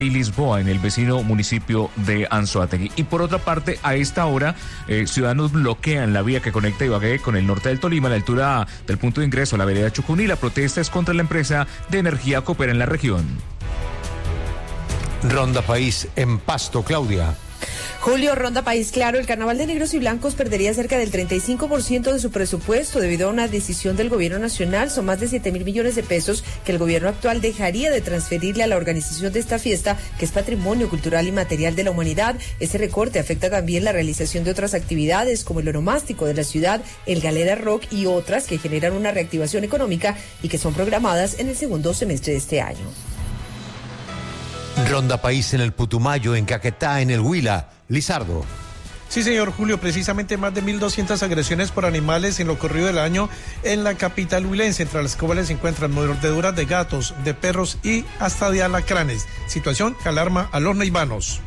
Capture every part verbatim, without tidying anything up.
y Lisboa, en el vecino municipio de Anzoátegui. Y por otra parte, a esta hora, eh, ciudadanos bloquean la vía que conecta Ibagué con el norte del Tolima, a la altura del punto de ingreso a la vereda Chucuní. La protesta es contra la empresa de energía que opera en la región. Ronda País en Pasto, Claudia. Julio, Ronda País Claro, el Carnaval de Negros y Blancos perdería cerca del treinta y cinco por ciento de su presupuesto debido a una decisión del gobierno nacional. Son más de siete mil millones de pesos que el gobierno actual dejaría de transferirle a la organización de esta fiesta, que es patrimonio cultural y material de la humanidad. Ese recorte afecta también la realización de otras actividades como el onomástico de la ciudad, el Galera Rock y otras que generan una reactivación económica y que son programadas en el segundo semestre de este año. Ronda País en el Putumayo, en Caquetá, en el Huila. Lizardo. Sí, señor Julio, precisamente más de mil doscientas agresiones por animales en lo corrido del año en la capital huilense, entre las cuales se encuentran mordeduras de gatos, de perros y hasta de alacranes. Situación que alarma a los neivanos.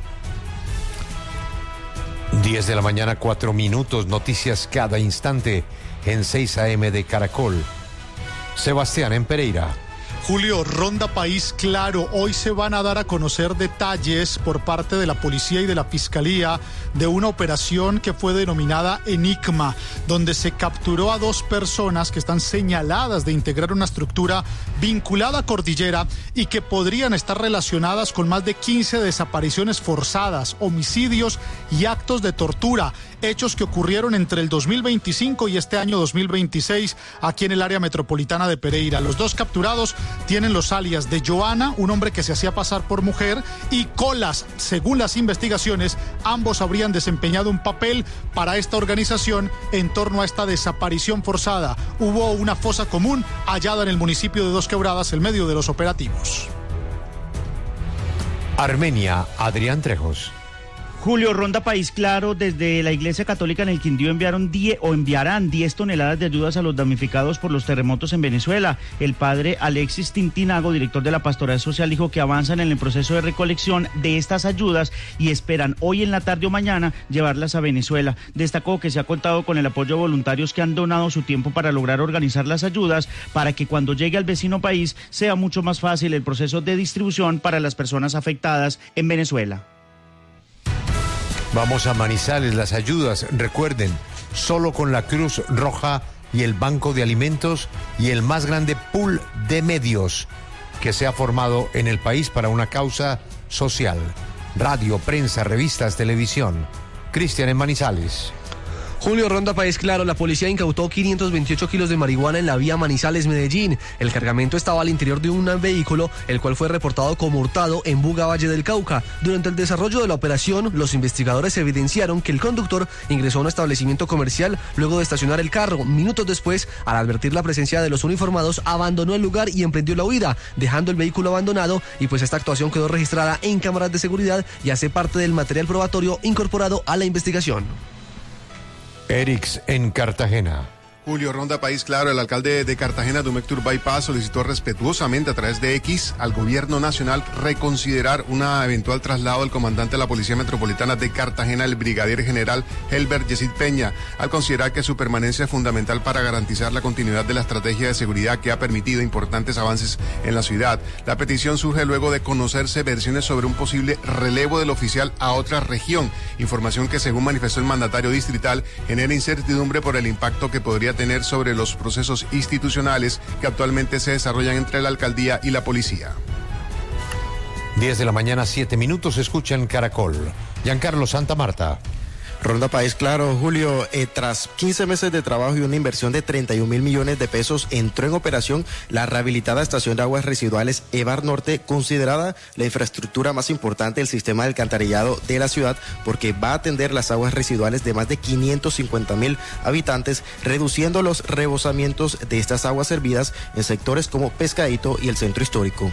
diez de la mañana, cuatro minutos, noticias cada instante en seis a eme de Caracol. Sebastián en Pereira. Julio, Ronda País Claro, hoy se van a dar a conocer detalles por parte de la policía y de la fiscalía de una operación que fue denominada Enigma, donde se capturó a dos personas que están señaladas de integrar una estructura vinculada a Cordillera y que podrían estar relacionadas con más de quince desapariciones forzadas, homicidios y actos de tortura, hechos que ocurrieron entre el dos mil veinticinco y este año dos mil veintiséis aquí en el área metropolitana de Pereira. Los dos capturados tienen los alias de Joana, un hombre que se hacía pasar por mujer, y Colas. Según las investigaciones, ambos habrían desempeñado un papel para esta organización en torno a esta desaparición forzada. Hubo una fosa común hallada en el municipio de Dos Quebradas en medio de los operativos. Armenia, Adrián Trejos. Julio, Ronda País Claro, desde la Iglesia Católica en el Quindío enviaron diez o enviarán diez toneladas de ayudas a los damnificados por los terremotos en Venezuela. El padre Alexis Tintinago, director de la Pastoral Social, dijo que avanzan en el proceso de recolección de estas ayudas y esperan hoy en la tarde o mañana llevarlas a Venezuela. Destacó que se ha contado con el apoyo de voluntarios que han donado su tiempo para lograr organizar las ayudas para que cuando llegue al vecino país sea mucho más fácil el proceso de distribución para las personas afectadas en Venezuela. Vamos a Manizales, las ayudas, recuerden, solo con la Cruz Roja y el Banco de Alimentos y el más grande pool de medios que se ha formado en el país para una causa social. Radio, prensa, revistas, televisión. Cristian en Manizales. Julio, Ronda País Claro, la policía incautó quinientos veintiocho kilos de marihuana en la vía Manizales-Medellín. El cargamento estaba al interior de un vehículo, el cual fue reportado como hurtado en Buga, Valle del Cauca. Durante el desarrollo de la operación, los investigadores evidenciaron que el conductor ingresó a un establecimiento comercial luego de estacionar el carro. Minutos después, al advertir la presencia de los uniformados, abandonó el lugar y emprendió la huida, dejando el vehículo abandonado, y pues esta actuación quedó registrada en cámaras de seguridad y hace parte del material probatorio incorporado a la investigación. Erix en Cartagena. Julio, Ronda País Claro, el alcalde de Cartagena, Dumec Turbay Paz, solicitó respetuosamente a través de X al gobierno nacional reconsiderar una eventual traslado del comandante de la Policía Metropolitana de Cartagena, el brigadier general Helber Yesid Peña, al considerar que su permanencia es fundamental para garantizar la continuidad de la estrategia de seguridad que ha permitido importantes avances en la ciudad. La petición surge luego de conocerse versiones sobre un posible relevo del oficial a otra región, información que, según manifestó el mandatario distrital, genera incertidumbre por el impacto que podría tener sobre los procesos institucionales que actualmente se desarrollan entre la alcaldía y la policía. diez de la mañana, siete minutos, escuchan Caracol. Giancarlo Santa Marta. Ronda País Claro, Julio, eh, tras quince meses de trabajo y una inversión de treinta y un mil millones de pesos, entró en operación la rehabilitada estación de aguas residuales Evar Norte, considerada la infraestructura más importante del sistema de alcantarillado de la ciudad, porque va a atender las aguas residuales de más de quinientos cincuenta mil habitantes, reduciendo los rebosamientos de estas aguas servidas en sectores como Pescadito y el Centro Histórico.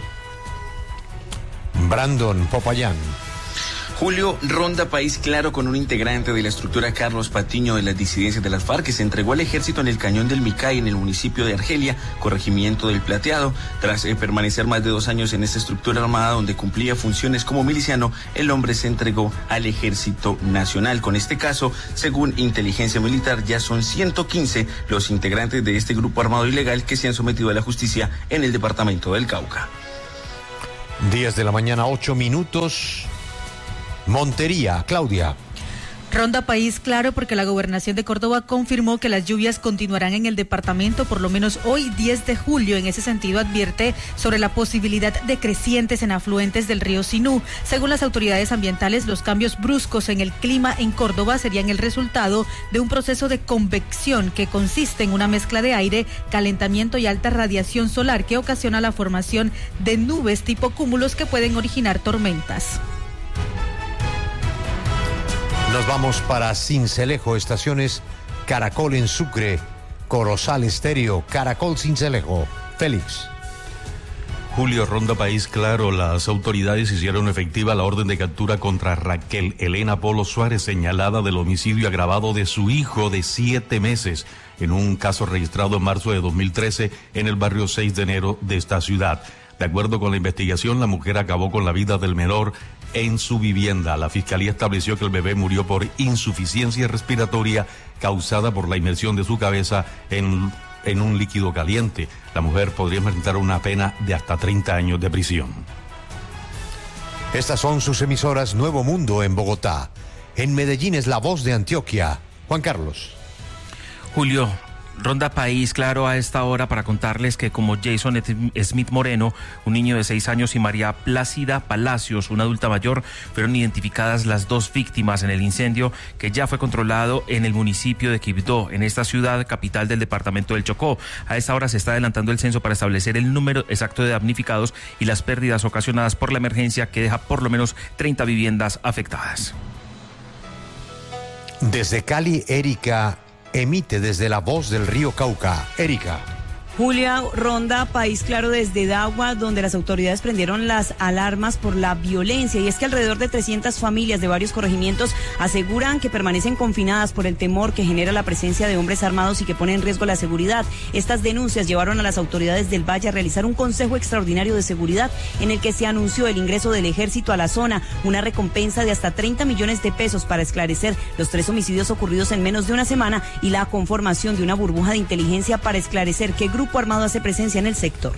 Brandon Popayán. Julio, Ronda País Claro, con un integrante de la estructura Carlos Patiño de las disidencias de las FARC, que se entregó al ejército en el cañón del Micay, en el municipio de Argelia, corregimiento del Plateado. Tras eh, permanecer más de dos años en esta estructura armada donde cumplía funciones como miliciano, el hombre se entregó al Ejército Nacional. Con este caso, según inteligencia militar, ya son ciento quince los integrantes de este grupo armado ilegal que se han sometido a la justicia en el departamento del Cauca. diez de la mañana, ocho minutos. Montería, Claudia. Ronda país claro porque la gobernación de Córdoba confirmó que las lluvias continuarán en el departamento por lo menos hoy diez de julio. En ese sentido advierte sobre la posibilidad de crecientes en afluentes del río Sinú. Según las autoridades ambientales, los cambios bruscos en el clima en Córdoba serían el resultado de un proceso de convección que consiste en una mezcla de aire, calentamiento y alta radiación solar que ocasiona la formación de nubes tipo cúmulos que pueden originar tormentas. Nos vamos para Sincelejo, estaciones Caracol en Sucre, Corozal Estéreo, Caracol Sincelejo. Félix. Julio, Ronda País Claro, las autoridades hicieron efectiva la orden de captura contra Raquel Elena Polo Suárez, señalada del homicidio agravado de su hijo de siete meses, en un caso registrado en marzo de dos mil trece en el barrio seis de enero de esta ciudad. De acuerdo con la investigación, la mujer acabó con la vida del menor en su vivienda. La fiscalía estableció que el bebé murió por insuficiencia respiratoria causada por la inmersión de su cabeza en, en un líquido caliente. La mujer podría enfrentar una pena de hasta treinta años de prisión. Estas son sus emisoras Nuevo Mundo en Bogotá. En Medellín es La Voz de Antioquia. Juan Carlos. Julio, Ronda País Claro a esta hora para contarles que como Jason Smith Moreno, un niño de seis años, y María Plácida Palacios, una adulta mayor, fueron identificadas las dos víctimas en el incendio que ya fue controlado en el municipio de Quibdó, en esta ciudad capital del departamento del Chocó. A esta hora se está adelantando el censo para establecer el número exacto de damnificados y las pérdidas ocasionadas por la emergencia, que deja por lo menos treinta viviendas afectadas. Desde Cali, Erika emite desde La Voz del Río Cauca. Erika. Julia, Ronda País Claro desde Dagua, donde las autoridades prendieron las alarmas por la violencia, y es que alrededor de trescientas familias de varios corregimientos aseguran que permanecen confinadas por el temor que genera la presencia de hombres armados y que pone en riesgo la seguridad. Estas denuncias llevaron a las autoridades del Valle a realizar un consejo extraordinario de seguridad en el que se anunció el ingreso del ejército a la zona, una recompensa de hasta treinta millones de pesos para esclarecer los tres homicidios ocurridos en menos de una semana y la conformación de una burbuja de inteligencia para esclarecer qué grupo Grupo armado hace presencia en el sector.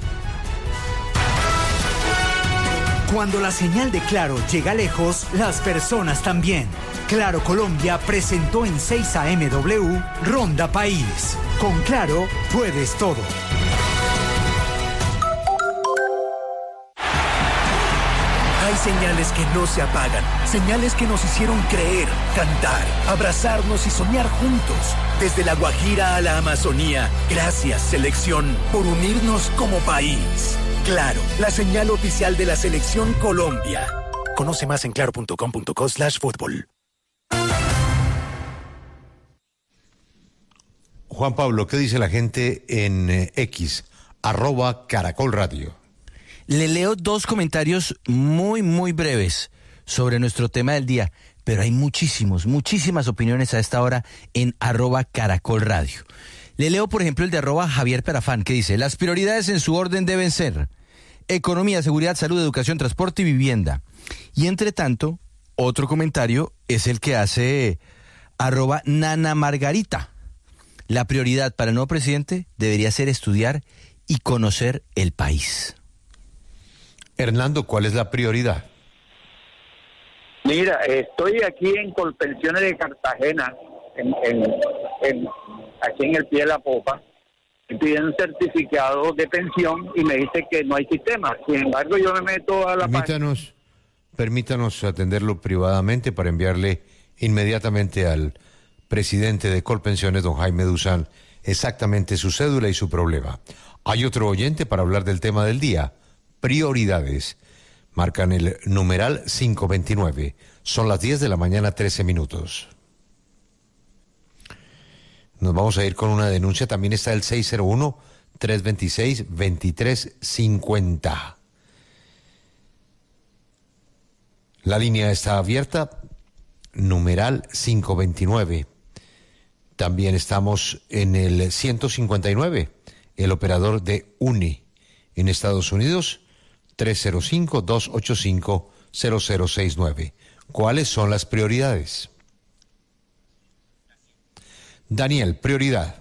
Cuando la señal de Claro llega lejos, las personas también. Claro Colombia presentó en seis A M W Ronda País. Con Claro puedes todo. Hay señales que no se apagan, señales que nos hicieron creer, cantar, abrazarnos y soñar juntos. Desde la Guajira a la Amazonía, gracias selección por unirnos como país. Claro, la señal oficial de la selección Colombia. Conoce más en claro punto com punto co slash fútbol. Juan Pablo, ¿qué dice la gente en eh, X, arroba Caracol Radio? Le leo dos comentarios muy, muy breves sobre nuestro tema del día, pero hay muchísimos, muchísimas opiniones a esta hora en arroba Caracol Radio. Le leo, por ejemplo, el de arroba Javier Perafán, que dice: las prioridades en su orden deben ser economía, seguridad, salud, educación, transporte y vivienda. Y entre tanto, otro comentario es el que hace arroba Nana Margarita. La prioridad para el nuevo presidente debería ser estudiar y conocer el país. Hernando, ¿cuál es la prioridad? Mira, estoy aquí en Colpensiones de Cartagena, en, en, en, aquí en el pie de la popa, piden un certificado de pensión y me dice que no hay sistema. Sin embargo, yo me meto a la Permítanos, página. Permítanos atenderlo privadamente para enviarle inmediatamente al presidente de Colpensiones, don Jaime Duzán, exactamente su cédula y su problema. Hay otro oyente para hablar del tema del día. Prioridades. Marcan el numeral quinientos veintinueve. Son las diez de la mañana, trece minutos. Nos vamos a ir con una denuncia. También está el seis cero uno, tres dos seis, dos tres cinco cero. La línea está abierta. Numeral quinientos veintinueve. También estamos en el ciento cincuenta y nueve. El operador de UNI en Estados Unidos. tres cero cinco, dos ocho cinco, cero cero seis nueve. ¿Cuáles son las prioridades? Daniel, prioridad.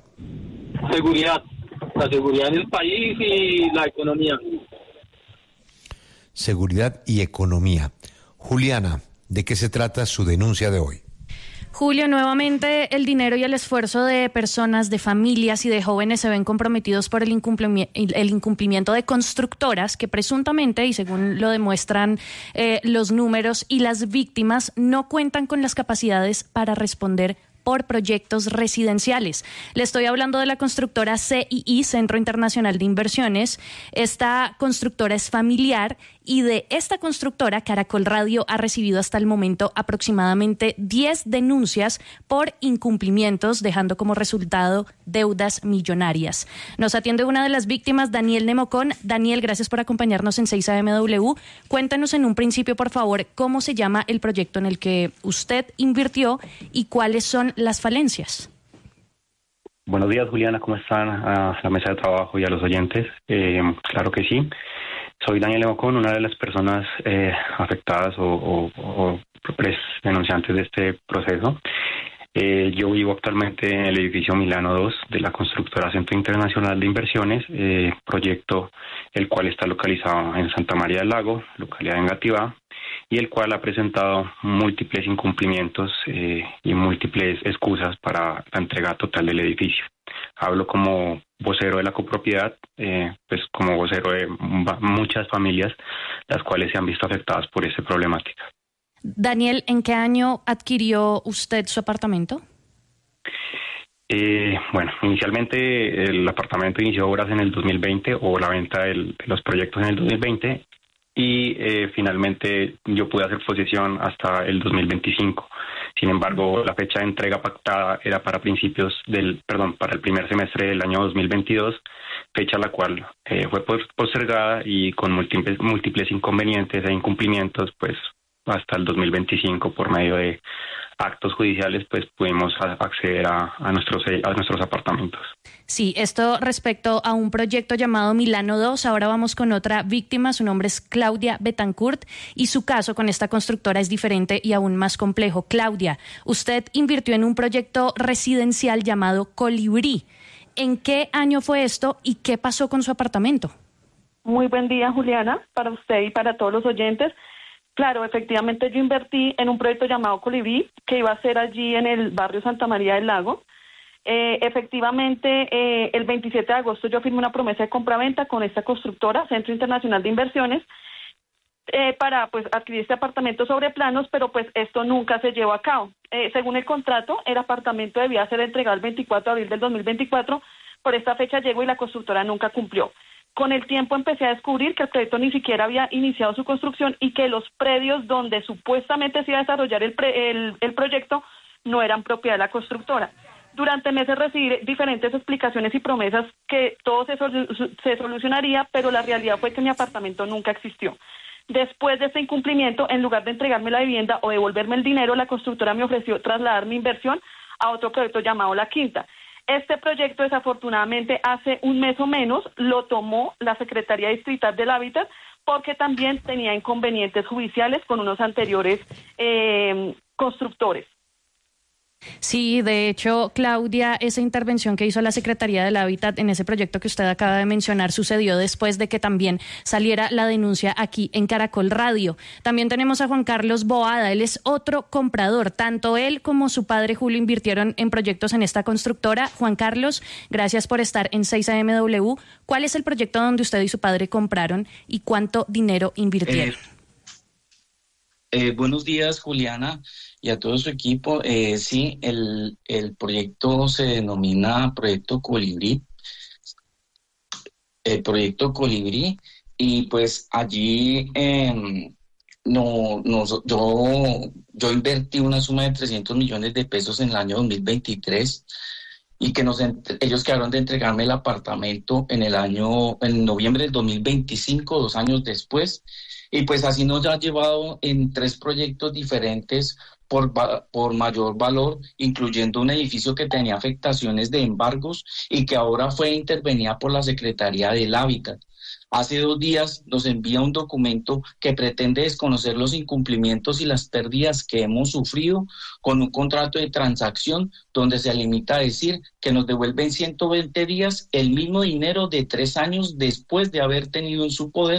Seguridad. La seguridad del país y la economía. seguridad y economía. Juliana, ¿de qué se trata su denuncia de hoy? Julio, nuevamente el dinero y el esfuerzo de personas, de familias y de jóvenes se ven comprometidos por el incumplimiento, el incumplimiento de constructoras que presuntamente, y según lo demuestran eh, los números y las víctimas, no cuentan con las capacidades para responder por proyectos residenciales. Le estoy hablando de la constructora C I I, Centro Internacional de Inversiones. Esta constructora es familiar y de esta constructora Caracol Radio ha recibido hasta el momento aproximadamente diez denuncias por incumplimientos, dejando como resultado deudas millonarias. Nos atiende una de las víctimas, Daniel Nemocón. Daniel, gracias por acompañarnos en seis A M W. Cuéntanos en un principio, por favor, cómo se llama el proyecto en el que usted invirtió y cuáles son las falencias. Buenos días, Juliana, ¿cómo están? A la mesa de trabajo y a los oyentes. Eh, claro que sí. Soy Daniel Nemocón, una de las personas eh, afectadas o, o, o denunciantes de este proceso. Eh, yo vivo actualmente en el edificio Milano dos de la constructora Centro Internacional de Inversiones, eh, proyecto el cual está localizado en Santa María del Lago, localidad de Engativá, y el cual ha presentado múltiples incumplimientos eh, y múltiples excusas para la entrega total del edificio. Hablo como vocero de la copropiedad, eh, pues como vocero de muchas familias, las cuales se han visto afectadas por esta problemática. Daniel, ¿en qué año adquirió usted su apartamento? Eh, bueno, inicialmente el apartamento inició obras en el dos mil veinte o la venta del, de los proyectos en el dos mil veinte y eh, finalmente yo pude hacer posesión hasta el dos mil veinticinco. Sin embargo, la fecha de entrega pactada era para principios del, perdón, para el primer semestre del año dos mil veintidós, fecha la cual eh, fue postergada y con múltiples, múltiples inconvenientes e incumplimientos, pues hasta el dos mil veinticinco por medio de actos judiciales pues pudimos acceder a, a nuestros a nuestros apartamentos. Sí, esto respecto a un proyecto llamado Milano dos. Ahora vamos con otra víctima. Su nombre es Claudia Betancourt y su caso con esta constructora es diferente y aún más complejo. Claudia, usted invirtió en un proyecto residencial llamado Colibrí. ¿En qué año fue esto y qué pasó con su apartamento? Muy buen día, Juliana, para usted y para todos los oyentes. Claro, efectivamente yo invertí en un proyecto llamado Colibrí, que iba a ser allí en el barrio Santa María del Lago. Eh, efectivamente, eh, el veintisiete de agosto yo firmé una promesa de compraventa con esta constructora, Centro Internacional de Inversiones, eh, para pues adquirir este apartamento sobre planos, pero pues esto nunca se llevó a cabo. Eh, según el contrato, el apartamento debía ser entregado el veinticuatro de abril del dos mil veinticuatro, por esta fecha llegó y la constructora nunca cumplió. Con el tiempo empecé a descubrir que el proyecto ni siquiera había iniciado su construcción y que los predios donde supuestamente se iba a desarrollar el, pre, el, el proyecto no eran propiedad de la constructora. Durante meses recibí diferentes explicaciones y promesas que todo se, sol, se solucionaría, pero la realidad fue que mi apartamento nunca existió. Después de este incumplimiento, en lugar de entregarme la vivienda o devolverme el dinero, la constructora me ofreció trasladar mi inversión a otro proyecto llamado La Quinta. Este proyecto, desafortunadamente, hace un mes o menos lo tomó la Secretaría Distrital del Hábitat porque también tenía inconvenientes judiciales con unos anteriores eh, constructores. Sí, de hecho, Claudia, esa intervención que hizo la Secretaría del Hábitat en ese proyecto que usted acaba de mencionar sucedió después de que también saliera la denuncia aquí en Caracol Radio. También tenemos a Juan Carlos Boada, él es otro comprador. Tanto él como su padre Julio invirtieron en proyectos en esta constructora. Juan Carlos, gracias por estar en seis A M W. ¿Cuál es el proyecto donde usted y su padre compraron y cuánto dinero invirtieron? Eh, eh, buenos días, Juliana, y a todo su equipo. Eh, sí, el, el proyecto se denomina Proyecto Colibrí. El Proyecto Colibrí, y pues allí eh, no, no, yo, yo invertí una suma de trescientos millones de pesos en el año dos mil veintitrés y que nos, ellos quedaron de entregarme el apartamento en el año, en noviembre del dos mil veinticinco, dos años después. Y pues así nos ha llevado en tres proyectos diferentes por, por mayor valor, incluyendo un edificio que tenía afectaciones de embargos y que ahora fue intervenida por la Secretaría del Hábitat. Hace dos días nos envía un documento que pretende desconocer los incumplimientos y las pérdidas que hemos sufrido con un contrato de transacción donde se limita a decir que nos devuelven ciento veinte días el mismo dinero de tres años después de haber tenido en su poder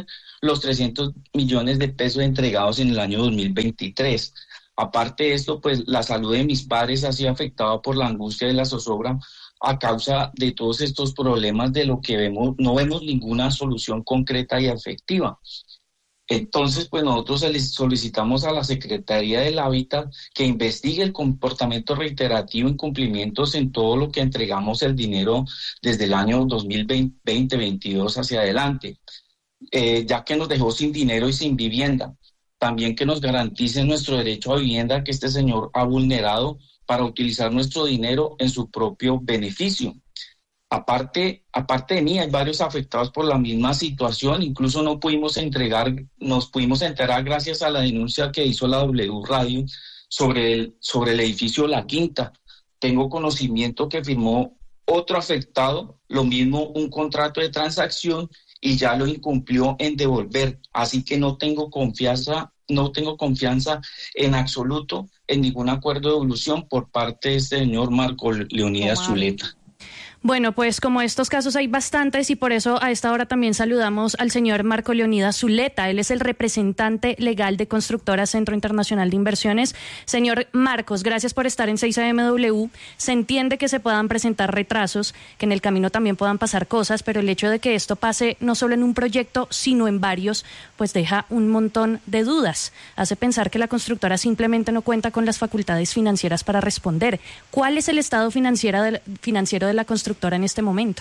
los trescientos millones de pesos entregados en el año dos mil veintitrés. Aparte de esto, pues la salud de mis padres ha sido afectada por la angustia de la zozobra a causa de todos estos problemas de lo que vemos, no vemos ninguna solución concreta y efectiva. Entonces, pues nosotros solicitamos a la Secretaría del Hábitat que investigue el comportamiento reiterativo, incumplimientos en todo lo que entregamos el dinero desde el año dos mil veinte veintidós hacia adelante, eh, ya que nos dejó sin dinero y sin vivienda. También que nos garanticen nuestro derecho a vivienda que este señor ha vulnerado para utilizar nuestro dinero en su propio beneficio. Aparte, aparte de mí, hay varios afectados por la misma situación. Incluso no pudimos entregar, nos pudimos enterar gracias a la denuncia que hizo la W Radio sobre el, sobre el edificio La Quinta. Tengo conocimiento que firmó otro afectado, lo mismo un contrato de transacción y ya lo incumplió en devolver. Así que no tengo confianza, no tengo confianza en absoluto en ningún acuerdo de devolución por parte de este señor Marco Leonidas Zuleta. Bueno, pues como estos casos hay bastantes y por eso a esta hora también saludamos al señor Marco Leonidas Zuleta. Él es el representante legal de Constructora Centro Internacional de Inversiones. Señor Marcos, gracias por estar en seis A M W. Se entiende que se puedan presentar retrasos, que en el camino también puedan pasar cosas, pero el hecho de que esto pase no solo en un proyecto, sino en varios, pues deja un montón de dudas. Hace pensar que la constructora simplemente no cuenta con las facultades financieras para responder. ¿Cuál es el estado financiero de, financiero de la constructora en este momento?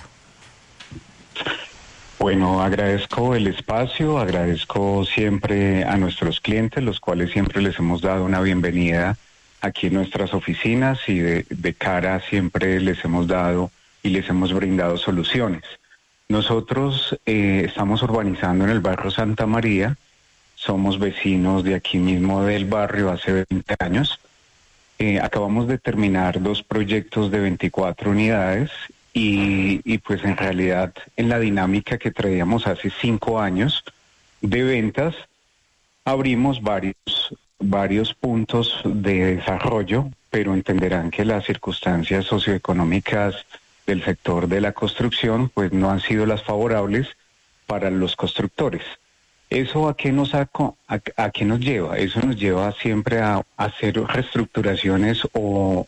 Bueno, agradezco el espacio, agradezco siempre a nuestros clientes, los cuales siempre les hemos dado una bienvenida aquí en nuestras oficinas y de, de cara siempre les hemos dado y les hemos brindado soluciones. Nosotros eh, estamos urbanizando en el barrio Santa María, somos vecinos de aquí mismo del barrio hace veinte años. Eh, acabamos de terminar dos proyectos de veinticuatro unidades y, y pues en realidad en la dinámica que traíamos hace cinco años de ventas, abrimos varios, varios puntos de desarrollo, pero entenderán que las circunstancias socioeconómicas del sector de la construcción pues no han sido las favorables para los constructores. ¿Eso a qué nos, a, a, a qué nos lleva? Eso nos lleva siempre a, a hacer reestructuraciones o,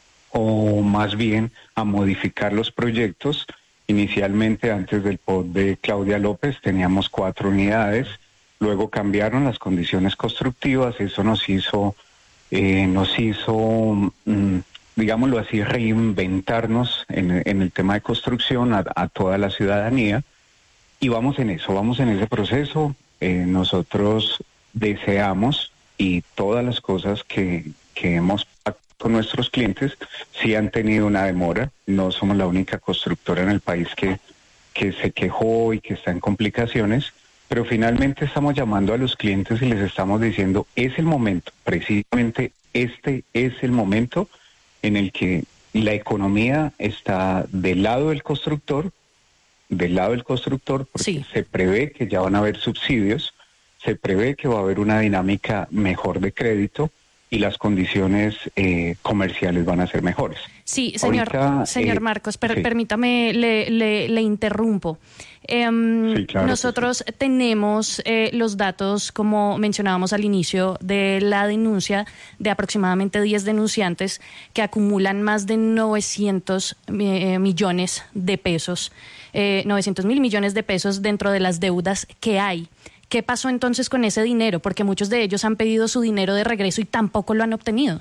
o más bien a modificar los proyectos. Inicialmente, antes del P O D de Claudia López, teníamos cuatro unidades, luego cambiaron las condiciones constructivas, eso nos hizo, eh, nos hizo mm, digámoslo así, reinventarnos en, en el tema de construcción a, a toda la ciudadanía. Y vamos en eso, vamos en ese proceso. Eh, nosotros deseamos y todas las cosas que, que hemos pactado con nuestros clientes sí han tenido una demora. No somos la única constructora en el país que, que se quejó y que está en complicaciones, pero finalmente estamos llamando a los clientes y les estamos diciendo, es el momento, precisamente este es el momento en el que la economía está del lado del constructor, del lado del constructor, porque sí. Se prevé que ya van a haber subsidios, se prevé que va a haber una dinámica mejor de crédito y las condiciones eh, comerciales van a ser mejores. Sí, señor, Ahorita, señor eh, Marcos, per, sí. permítame, le, le, le interrumpo. Eh, sí, claro nosotros sí. tenemos eh, los datos, como mencionábamos al inicio, de la denuncia de aproximadamente diez denunciantes que acumulan más de novecientos eh, millones de pesos, eh, novecientos mil millones de pesos dentro de las deudas que hay. ¿Qué pasó entonces con ese dinero? Porque muchos de ellos han pedido su dinero de regreso y tampoco lo han obtenido.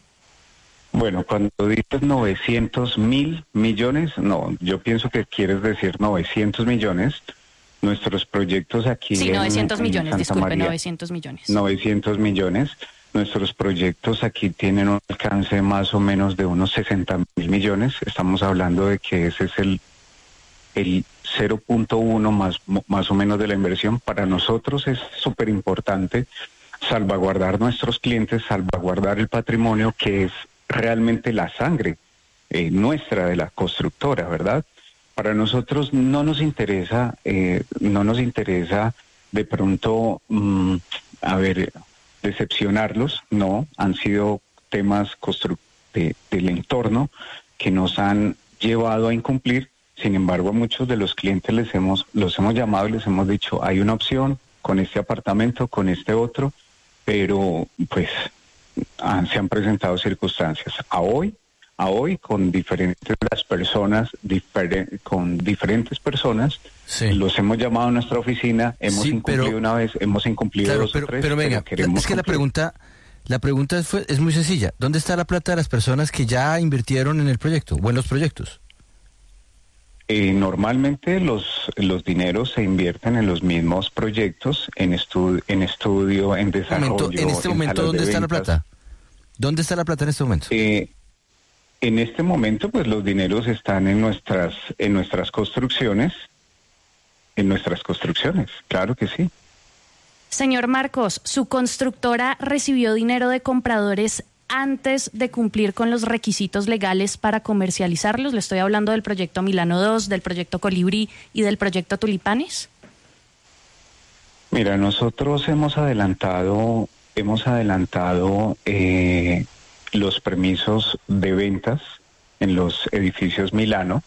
Bueno, cuando dices novecientos mil millones, no, yo pienso que quieres decir novecientos millones. Nuestros proyectos aquí Sí, en, novecientos en millones, Santa disculpe, María, novecientos millones. novecientos millones. Nuestros proyectos aquí tienen un alcance más o menos de unos sesenta mil millones. Estamos hablando de que ese es el, el cero punto uno más, más o menos de la inversión. Para nosotros es súper importante salvaguardar nuestros clientes, salvaguardar el patrimonio que es realmente la sangre eh, nuestra de la constructora, ¿verdad? Para nosotros no nos interesa, eh, no nos interesa de pronto, mmm, a ver, decepcionarlos, no, han sido temas constru- de, del entorno que nos han llevado a incumplir. Sin embargo, a muchos de los clientes les hemos, los hemos llamado y les hemos dicho, hay una opción, con este apartamento, con este otro, pero pues han, se han presentado circunstancias. A hoy, a hoy con diferentes las personas, difere, con diferentes personas, sí. Los hemos llamado a nuestra oficina, hemos sí, incumplido pero, una vez, hemos incumplido claro, dos pero, o tres, pero venga, pero queremos es que cumplir. la pregunta, la pregunta es, fue, es muy sencilla. ¿Dónde está la plata de las personas que ya invirtieron en el proyecto o en los proyectos? Eh, normalmente los los dineros se invierten en los mismos proyectos, en estudio, en estudio, en desarrollo. Momento, en este en momento, ¿dónde está la plata? ¿Dónde está la plata en este momento? Eh, en este momento, pues los dineros están en nuestras en nuestras construcciones, en nuestras construcciones, claro que sí. Señor Marcos, ¿su constructora recibió dinero de compradores antes de cumplir con los requisitos legales para comercializarlos? Le estoy hablando del proyecto Milano dos, del proyecto Colibrí y del proyecto Tulipanes. Mira, nosotros hemos adelantado, hemos adelantado eh, los permisos de ventas en los edificios Milano,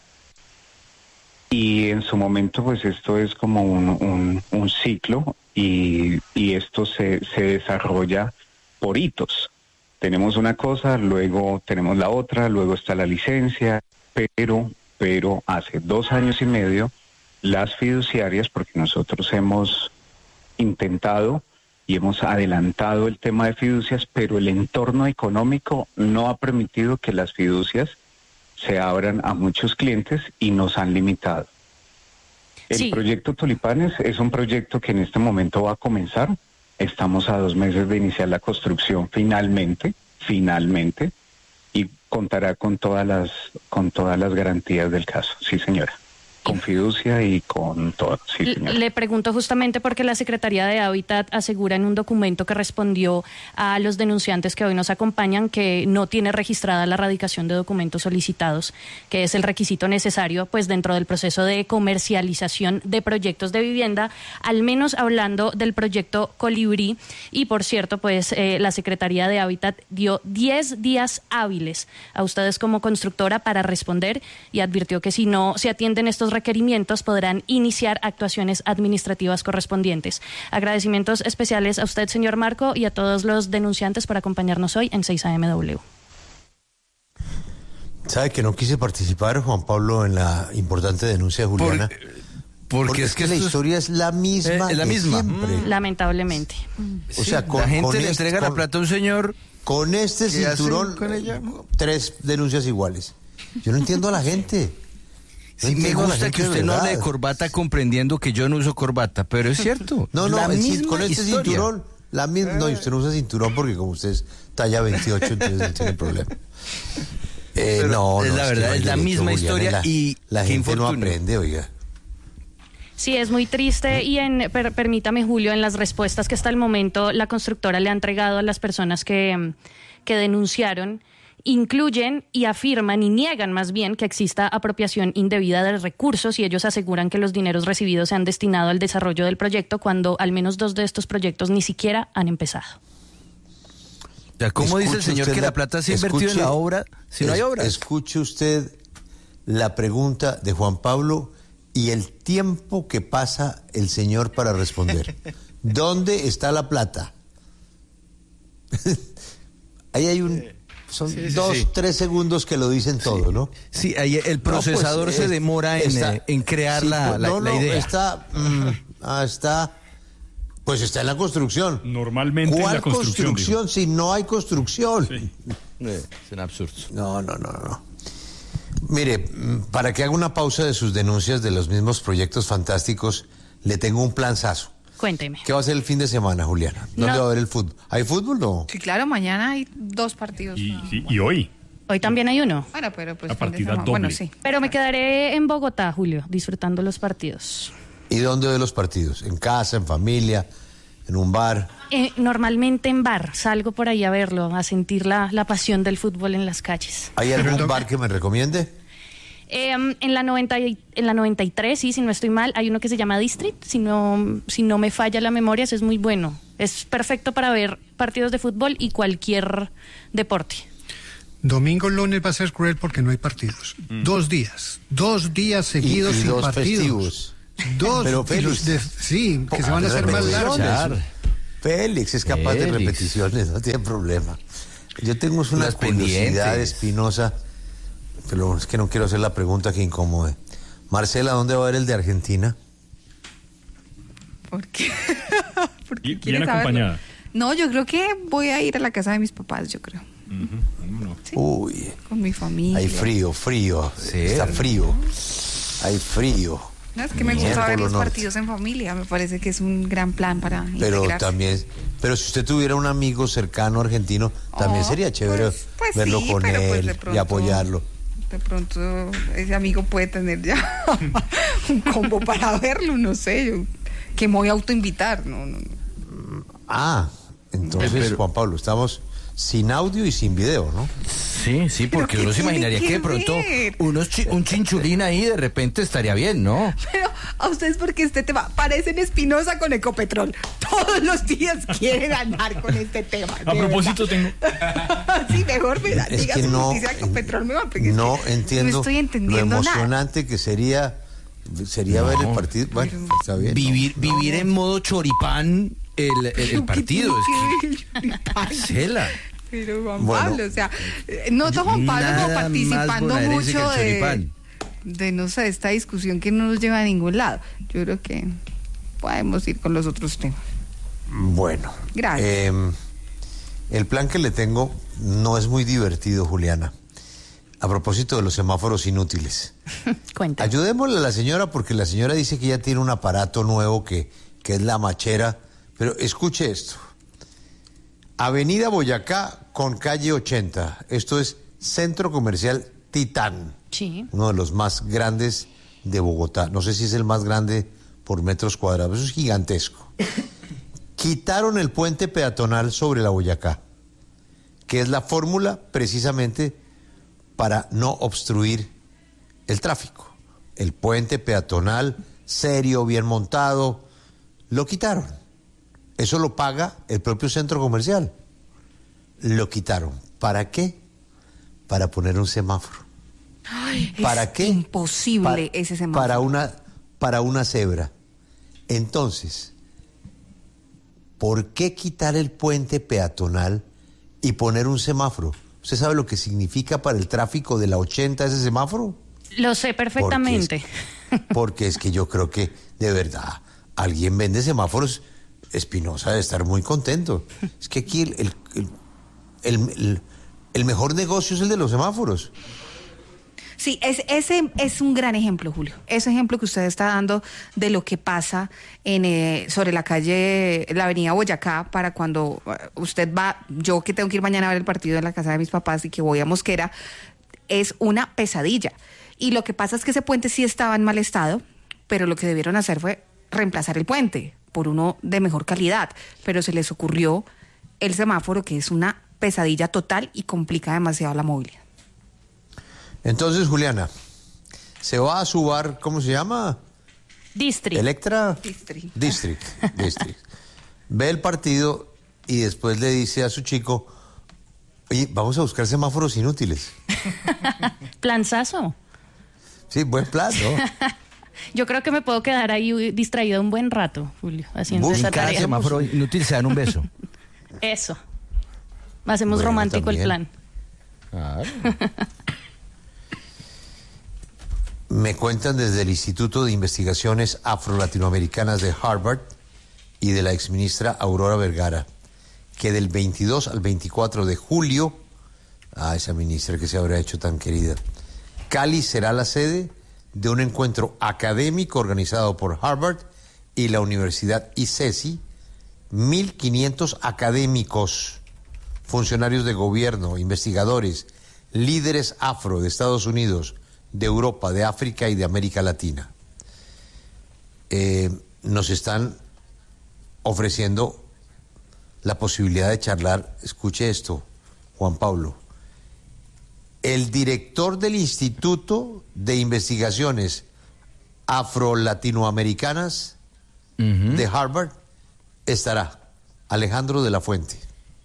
y en su momento pues esto es como un, un, un ciclo y, y esto se, se desarrolla por hitos. Tenemos una cosa, luego tenemos la otra, luego está la licencia, pero, pero hace dos años y medio las fiduciarias, porque nosotros hemos intentado y hemos adelantado el tema de fiducias, pero el entorno económico no ha permitido que las fiducias se abran a muchos clientes y nos han limitado. El sí. proyecto Tulipanes es un proyecto que en este momento va a comenzar. Estamos a dos meses de iniciar la construcción finalmente, finalmente, y contará con todas las, con todas las garantías del caso. Sí, señora. Con fiducia y con todo. Sí, señora. Le pregunto justamente porque la Secretaría de Hábitat asegura en un documento que respondió a los denunciantes que hoy nos acompañan que no tiene registrada la radicación de documentos solicitados, que es el requisito necesario pues dentro del proceso de comercialización de proyectos de vivienda, al menos hablando del proyecto Colibrí. Y por cierto, pues eh, la Secretaría de Hábitat dio diez días hábiles a ustedes como constructora para responder y advirtió que si no se atienden estos requerimientos podrán iniciar actuaciones administrativas correspondientes. Agradecimientos especiales a usted, señor Marco, y a todos los denunciantes por acompañarnos hoy en seis A M W. ¿Sabe que no quise participar, Juan Pablo, en la importante denuncia de Juliana? Por, porque, porque es que la historia es la misma. Eh, es la misma. Mm, lamentablemente. O sea, con, la gente con le este, entrega con, la plata a un señor. Con este cinturón, con ella? tres denuncias iguales. Yo no entiendo a la gente. No sí, me gusta que usted no hable de corbata comprendiendo que yo no uso corbata, pero es cierto. No, no, la es misma con este historia. cinturón, la misma, no, y usted no usa cinturón porque como usted es talla veintiocho, entonces no tiene problema. Eh, no, es no, la verdad, es, es la misma Julián, historia la, y la gente infortunio. No aprende, oiga. Sí, es muy triste y en, per, permítame, Julio, en las respuestas que hasta el momento la constructora le ha entregado a las personas que, que denunciaron, incluyen y afirman y niegan más bien que exista apropiación indebida de recursos, y ellos aseguran que los dineros recibidos se han destinado al desarrollo del proyecto cuando al menos dos de estos proyectos ni siquiera han empezado. Ya, ¿cómo dice el señor que la, la plata se ha invertido en la obra si no hay obras? Escuche usted la pregunta de Juan Pablo y el tiempo que pasa el señor para responder. ¿Dónde está la plata? Ahí hay un... Son sí, sí, dos, sí. tres segundos que lo dicen todo, sí. ¿no? Sí, ahí el procesador no, pues, se demora en, está, en crear sí, la, la, no, la no, idea. Está, mm, ah, está, pues está en la construcción. Normalmente ¿Cuál en la construcción? construcción si no hay construcción? Sí. Es un absurdo. No, no, no, no. Mire, para que haga una pausa de sus denuncias de los mismos proyectos fantásticos, le tengo un planzazo. Cuénteme. ¿Qué va a ser el fin de semana, Juliana? ¿Dónde no. va a haber el fútbol? ¿Hay fútbol o no? Sí, claro, mañana hay dos partidos. ¿Y, y, y hoy? Hoy también hay uno. Bueno, pero pues... La partida doble. Bueno, sí. Pero me quedaré en Bogotá, Julio, disfrutando los partidos. ¿Y dónde ve los partidos? ¿En casa, en familia, en un bar? Eh, normalmente en bar. Salgo por ahí a verlo, a sentir la, la pasión del fútbol en las calles. ¿Hay algún bar que me recomiende? Eh, en la noventa y, en la noventa y tres, sí, si no estoy mal, hay uno que se llama District, si no, si no me falla la memoria, eso es muy bueno. Es perfecto para ver partidos de fútbol y cualquier deporte. Domingo, lunes va a ser cruel porque no hay partidos. Mm. Dos días, dos días seguidos y, y sin dos partidos. Festivos. Dos. Pero y Félix, los de- sí, que se van a hacer más largos. Repeticiones. Félix es capaz de Félix. repeticiones, no tiene problema. Yo tengo una Las curiosidad, pendientes. Espinosa, pero es que no quiero hacer la pregunta que incomode. Marcela, ¿dónde va a ver el de Argentina? ¿Por qué? ¿Por qué Bien quieres saberlo? acompañada. No, yo creo que voy a ir a la casa de mis papás, yo creo. Sí. Uy, Con mi familia. hay frío, frío, está frío, hay frío. No, es que me gusta Miércoles ver los norte. partidos en familia, me parece que es un gran plan para Pero integrarse. también, pero si usted tuviera un amigo cercano argentino, también Oh, sería chévere pues verlo sí, con pero pues él de y pronto- apoyarlo. De pronto ese amigo puede tener ya un combo para verlo, no sé, yo que me voy a autoinvitar, no, no, no. Ah, entonces, Pero- Juan Pablo, estamos sin audio y sin video, ¿no? Sí, sí, porque ¿qué uno se tiene imaginaría que que de pronto ver? unos chi- un chinchulín ahí de repente estaría bien, ¿no? Pero a ustedes porque este tema parecen Espinosa con Ecopetrol. Todos los días quieren andar con este tema. A de propósito, tengo. verdad. Sí, mejor me da, Es diga que su no, noticia de Ecopetrol, me va, porque es No que entiendo no estoy lo entendiendo nada. emocionante que sería sería ver el partido. Bueno, está bien. Vivir, vivir en modo choripán el, el, el partido. Es que, Cela. Pero Juan Bueno. Pablo, o sea, eh, noto a Juan Pablo como Nada más participando bonaerense que mucho el de, choripán. de, no sé, esta discusión que no nos lleva a ningún lado. Yo creo que podemos ir con los otros temas. Bueno. Gracias. eh, el plan que le tengo no es muy divertido, Juliana. A propósito de los semáforos inútiles. Cuenta. Ayudémosle a la señora porque la señora dice que ya tiene un aparato nuevo que, que es la machera. Pero escuche esto. Avenida Boyacá con calle ochenta. Esto es Centro Comercial Titán. Sí. Uno de los más grandes de Bogotá. No sé si es el más grande por metros cuadrados. Eso es gigantesco. Quitaron el puente peatonal sobre la Boyacá, que es la fórmula precisamente para no obstruir el tráfico. El puente peatonal, serio, bien montado, lo quitaron. Eso lo paga el propio centro comercial. Lo quitaron. ¿Para qué? Para poner un semáforo. Ay, ¿Para es qué? imposible Pa- ese semáforo. Para una, para una cebra. Entonces, ¿por qué quitar el puente peatonal y poner un semáforo? ¿Usted sabe lo que significa para el tráfico de la ochenta ese semáforo? Lo sé perfectamente. Porque es, porque es que yo creo que, de verdad, alguien vende semáforos. Espinosa debe estar muy contento. Es que aquí el, el, el, el- el- el mejor negocio es el de los semáforos. Sí, es, ese es un gran ejemplo, Julio. Ese ejemplo que usted está dando de lo que pasa en eh, sobre la calle, la avenida Boyacá, para cuando uh, usted va, yo que tengo que ir mañana a ver el partido en la casa de mis papás y que voy a Mosquera, es una pesadilla. Y lo que pasa es que ese puente sí estaba en mal estado, pero lo que debieron hacer fue reemplazar el puente por uno de mejor calidad. Pero se les ocurrió el semáforo, que es una pesadilla total y complica demasiado la movilidad. Entonces, Juliana, se va a su bar, ¿cómo se llama? District. Electra District. District. District. Ve el partido y después le dice a su chico, oye, vamos a buscar semáforos inútiles. Planzazo. Sí, buen plan, ¿no? Yo creo que me puedo quedar ahí distraído un buen rato, Julio, haciendo En esa cada tarea. semáforo inútil se dan un beso. Eso. Hacemos Bueno, romántico el también. plan. Me cuentan desde el Instituto de Investigaciones Afro-Latinoamericanas de Harvard y de la exministra Aurora Vergara que del veintidós al veinticuatro de julio, ah, esa ministra que se habrá hecho tan querida, Cali será la sede de un encuentro académico organizado por Harvard y la Universidad I C E S I, mil quinientos académicos, funcionarios de gobierno, investigadores, líderes afro de Estados Unidos, de Europa, de África y de América Latina. Eh, nos están ofreciendo la posibilidad de charlar, escuche esto, Juan Pablo, el director del Instituto de Investigaciones Afro-Latinoamericanas uh-huh. de Harvard estará, Alejandro de la Fuente.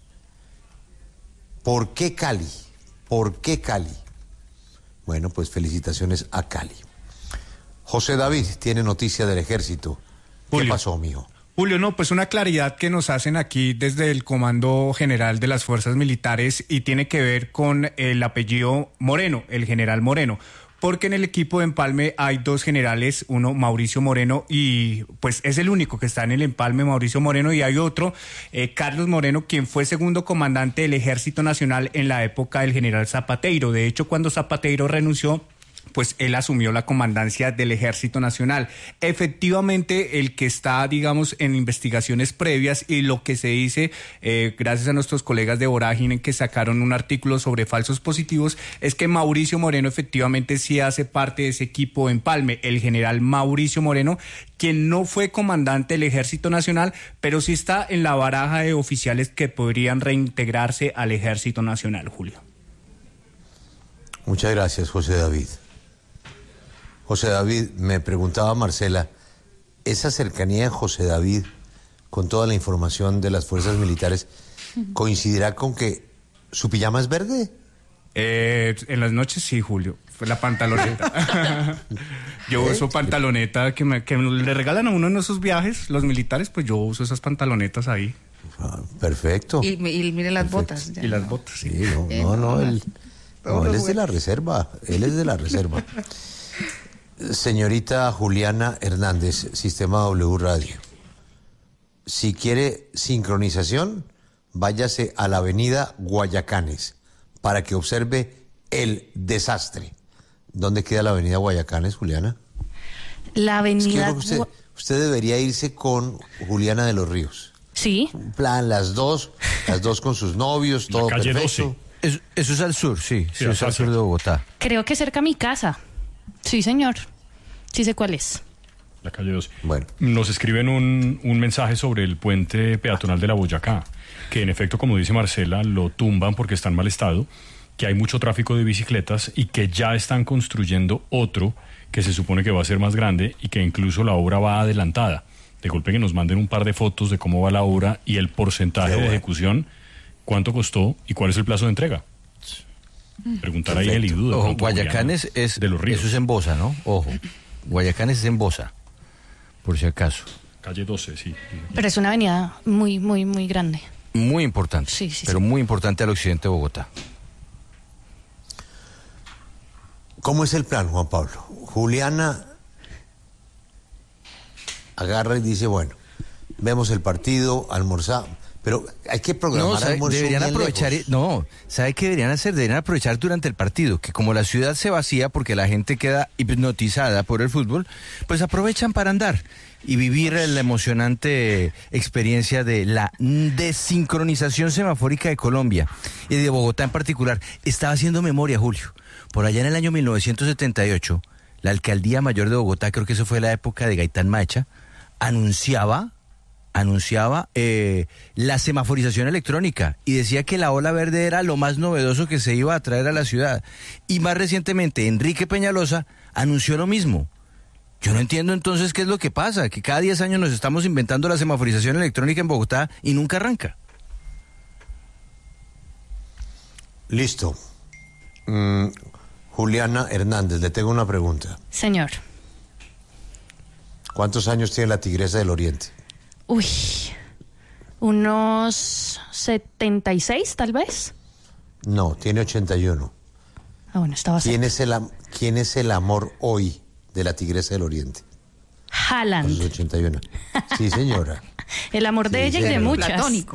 ¿Por qué Cali? ¿Por qué Cali? Bueno, pues felicitaciones a Cali. José David tiene noticia del ejército. ¿Qué pasó, mijo? Julio, no, pues una claridad que nos hacen aquí desde el Comando General de las Fuerzas Militares y tiene que ver con el apellido Moreno, el general Moreno. Porque en el equipo de empalme hay dos generales, uno Mauricio Moreno y pues es el único que está en el empalme, Mauricio Moreno, y hay otro, eh, Carlos Moreno, quien fue segundo comandante del Ejército Nacional en la época del general Zapateiro. De hecho, cuando Zapateiro renunció, pues él asumió la comandancia del Ejército Nacional. Efectivamente, el que está, digamos, en investigaciones previas y lo que se dice, eh, gracias a nuestros colegas de Vorágine que sacaron un artículo sobre falsos positivos, es que Mauricio Moreno efectivamente sí hace parte de ese equipo empalme, el general Mauricio Moreno, quien no fue comandante del Ejército Nacional, pero sí está en la baraja de oficiales que podrían reintegrarse al Ejército Nacional, Julio. Muchas gracias, José David. José David, me preguntaba Marcela, ¿esa cercanía de José David con toda la información de las fuerzas militares coincidirá con que su pijama es verde? Eh, en las noches sí, Julio. Fue la pantaloneta. Yo uso pantaloneta que, me, que le regalan a uno en esos viajes, los militares, pues yo uso esas pantalonetas ahí. Ah, perfecto. Y, y mire las perfecto. botas. Ya. Y las botas, sí. Sí, no, no, no, él, no, él es de la reserva, él es de la reserva. Señorita Juliana Hernández, Sistema W Radio. Si quiere sincronización, váyase a la avenida Guayacanes para que observe el desastre. ¿Dónde queda la avenida Guayacanes, Juliana? La avenida... Es que usted, usted debería irse con Juliana de los Ríos. Sí. En plan, las dos, las dos con sus novios, todo calle perfecto. doce. Eso, eso es al sur, sí, sí, eso es al sur de Bogotá. Creo que cerca a mi casa. Sí, señor. Sí sé cuál es. La calle doce. Bueno. Nos escriben un, un mensaje sobre el puente peatonal de la Boyacá, que en efecto, como dice Marcela, lo tumban porque está en mal estado, que hay mucho tráfico de bicicletas y que ya están construyendo otro que se supone que va a ser más grande y que incluso la obra va adelantada. De golpe que nos manden un par de fotos de cómo va la obra y el porcentaje bueno. de ejecución, cuánto costó y cuál es el plazo de entrega. Preguntar Perfecto. ahí el I D U. Ojo, Guayacanes es, de los ríos. Eso es en Bosa, ¿no? Ojo, Guayacanes es en Bosa, por si acaso. Calle doce, sí. Pero es una avenida muy, muy, muy grande. Muy importante, sí, sí, pero sí. muy importante al occidente de Bogotá. ¿Cómo es el plan, Juan Pablo? Juliana agarra y dice, bueno, vemos el partido, almorzamos, pero hay que programar no, ¿sabe? almuerzo Deberían bien aprovechar, lejos. no, ¿sabe qué deberían hacer? Deberían aprovechar durante el partido, que como la ciudad se vacía porque la gente queda hipnotizada por el fútbol, pues aprovechan para andar y vivir la emocionante experiencia de la desincronización semafórica de Colombia y de Bogotá en particular. Estaba haciendo memoria, Julio. Por allá en el año mil novecientos setenta y ocho, la Alcaldía Mayor de Bogotá, creo que eso fue la época de Gaitán Maecha, anunciaba, anunciaba eh, la semaforización electrónica y decía que la ola verde era lo más novedoso que se iba a traer a la ciudad. Y más recientemente, Enrique Peñalosa anunció lo mismo. Yo no entiendo entonces qué es lo que pasa, que cada diez años nos estamos inventando la semaforización electrónica en Bogotá y nunca arranca. Listo. Mm, Juliana Hernández, le tengo una pregunta. Señor. ¿Cuántos años tiene la Tigresa del Oriente? Uy, unos setenta y seis tal vez. No, tiene ochenta y uno. Ah, bueno, estaba ¿Quién es el am- ¿Quién es el amor hoy de la Tigresa del Oriente? Haaland. A sus ochenta y uno. Sí, señora. El amor de Sí, ella y de señora. muchas. Platónico.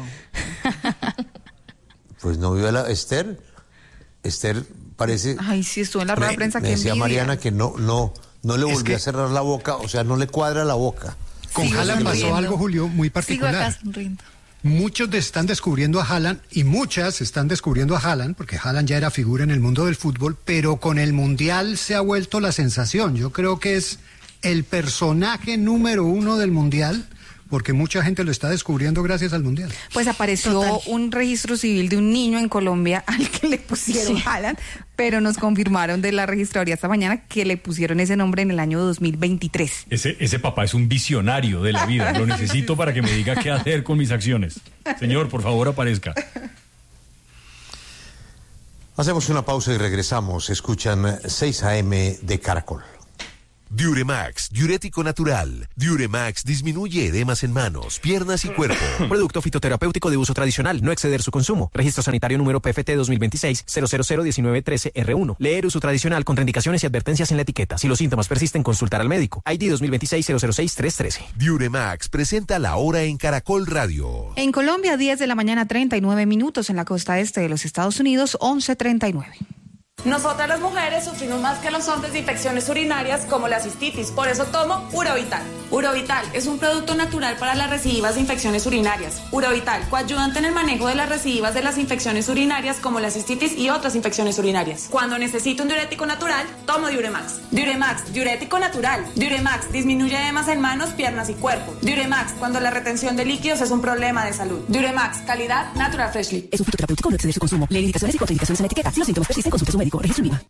Pues no vio a la Esther. Esther parece... Ay, sí, estuvo en la rueda de prensa Me que decía envidia. Mariana que no, no, no le Es volvió que- a cerrar la boca, o sea, no le cuadra la boca. Con Sigo Haaland pasó sonriendo. algo, Julio, muy Sigo particular. acá sonriendo. Muchos de- están descubriendo a Haaland y muchas están descubriendo a Haaland, porque Haaland ya era figura en el mundo del fútbol, pero con el Mundial se ha vuelto la sensación. Yo creo que es el personaje número uno del Mundial, porque mucha gente lo está descubriendo gracias al Mundial. Pues apareció Total. un registro civil de un niño en Colombia al que le pusieron Sí. Haaland, pero nos confirmaron de la registraduría esta mañana que le pusieron ese nombre en el año dos mil veintitrés. Ese, ese papá es un visionario de la vida. Lo necesito para que me diga qué hacer con mis acciones. Señor, por favor, aparezca. Hacemos una pausa y regresamos. Escuchan seis a eme de Caracol. Diuremax, diurético natural. Diuremax disminuye edemas en manos, piernas y cuerpo. Producto fitoterapéutico de uso tradicional, no exceder su consumo. Registro sanitario número P F T dos mil veintiséis cero cero cero diecinueve trece R uno. Leer uso tradicional, contraindicaciones y advertencias en la etiqueta. Si los síntomas persisten, consultar al médico. I D dos mil veintiséis cero cero seis tres trece. Diuremax presenta la hora en Caracol Radio. En Colombia, diez de la mañana, treinta y nueve minutos. En la costa este de los Estados Unidos, once treinta y nueve. Nosotras las mujeres sufrimos más que los hombres de infecciones urinarias como la cistitis, por eso tomo Urovital. Urovital es un producto natural para las recidivas de infecciones urinarias. Urovital, coayudante en el manejo de las recidivas de las infecciones urinarias como la cistitis y otras infecciones urinarias. Cuando necesito un diurético natural, tomo Diuremax. Diuremax, diurético natural. Diuremax disminuye edemas en manos, piernas y cuerpo. Diuremax, cuando la retención de líquidos es un problema de salud. Diuremax, calidad Natural Freshly. Es un fitoterapéutico, no exceder su consumo. Lee indicaciones y contraindicaciones en la etiqueta. Si los síntomas persisten, consulte a su médico. Registro IVA.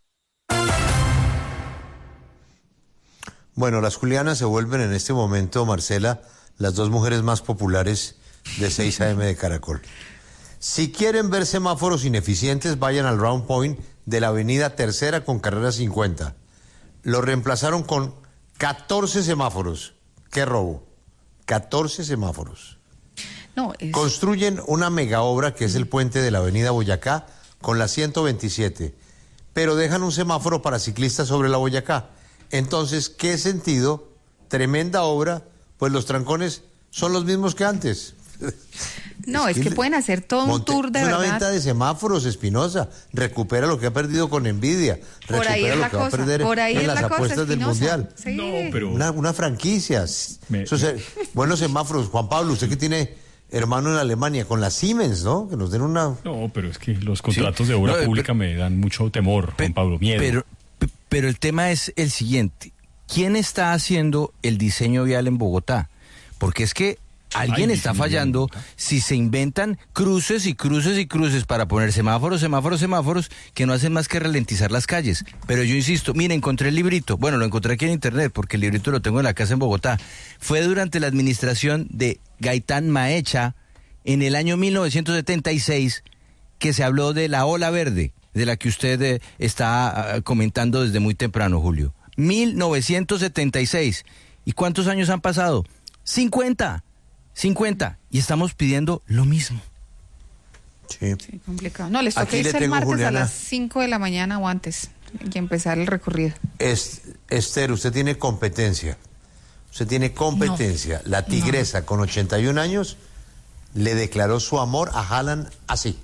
Bueno, las Julianas se vuelven en este momento, Marcela, las dos mujeres más populares de seis a eme de Caracol. Si quieren ver semáforos ineficientes, vayan al round point de la avenida Tercera con carrera cincuenta. Lo reemplazaron con catorce semáforos. ¡Qué robo! catorce semáforos. No, es... Construyen una mega obra que es el puente de la avenida Boyacá con la ciento veintisiete, pero dejan un semáforo para ciclistas sobre la Boyacá. Entonces, ¿qué sentido? Tremenda obra, pues los trancones son los mismos que antes. No, es, es que, que pueden hacer todo monte, un tour de una verdad. Una venta de semáforos, Espinosa. Recupera lo que ha perdido con Nvidia. Por recupera ahí es lo la que cosa. va a perder Por ahí en es las la apuestas cosa, del Mundial. Sí. No, pero... Una, una franquicia. Me, Eso, me... Buenos semáforos. Juan Pablo, usted que tiene hermano en Alemania, con la Siemens, ¿no? Que nos den una... No, pero es que los contratos sí. de obra no, pública pero, me dan mucho temor, Juan Pablo, miedo. Pero, pero el tema es el siguiente. ¿Quién está haciendo el diseño vial en Bogotá? Porque es que alguien Ay, está fallando si se inventan cruces y cruces y cruces para poner semáforos, semáforos, semáforos, que no hacen más que ralentizar las calles. Pero yo insisto, mire, encontré el librito. Bueno, lo encontré aquí en internet porque el librito lo tengo en la casa en Bogotá. Fue durante la administración de Gaitán Maecha en el año mil novecientos setenta y seis que se habló de la ola verde, de la que usted eh, está uh, comentando desde muy temprano, Julio. mil novecientos setenta y seis. ¿Y cuántos años han pasado? cincuenta. cincuenta. Y estamos pidiendo lo mismo. Sí. Sí, complicado. No, les toca irse el martes Juliana, a las cinco de la mañana o antes y empezar el recorrido. Es, Esther, usted tiene competencia. Usted tiene competencia. No. La tigresa, no. con ochenta y un años, le declaró su amor a Haaland así.